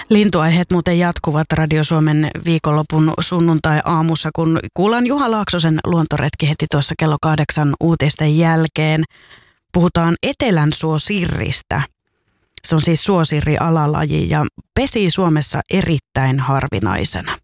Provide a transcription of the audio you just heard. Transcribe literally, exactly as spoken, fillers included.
Lintuaiheet muuten jatkuvat Radio Suomen viikonlopun sunnuntai-aamussa, kun kuullaan Juha Laaksosen luontoretki heti tuossa kello kahdeksan uutisten jälkeen. Puhutaan etelänsuosirristä. Se on siis suosirri-alalaji ja pesii Suomessa erittäin harvinaisena.